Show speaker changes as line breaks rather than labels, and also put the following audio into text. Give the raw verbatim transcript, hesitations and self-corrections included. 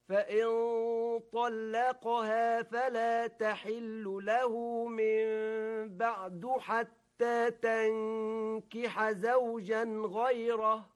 فإن طلقها فلا تحل له من بعد حتى تنكح زوجا غيره